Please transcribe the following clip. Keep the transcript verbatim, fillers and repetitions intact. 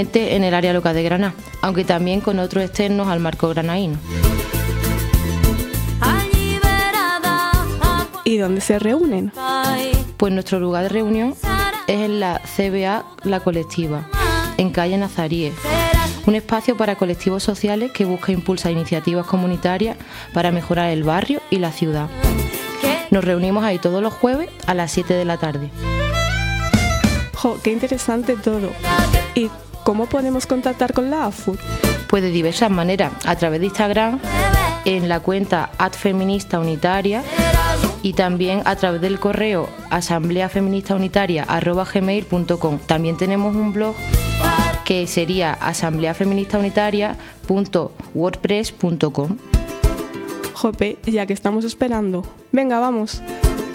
en el área local de Granada, aunque también con otros externos al marco granaíno. ¿Y dónde se reúnen? Pues nuestro lugar de reunión es en la C B A La Colectiva, en calle Nazaríes, un espacio para colectivos sociales que busca impulsar iniciativas comunitarias para mejorar el barrio y la ciudad. Nos reunimos ahí todos los jueves a las siete de la tarde. ¡Jo, qué interesante todo! ¿Y cómo podemos contactar con la A F U R? Pues de diversas maneras, a través de Instagram, en la cuenta at feminista unitaria, y también a través del correo asamblea feminista unitaria arroba gmail punto com. También tenemos un blog que sería asamblea feminista unitaria punto wordpress punto com. Jope, ya que estamos esperando. Venga, vamos.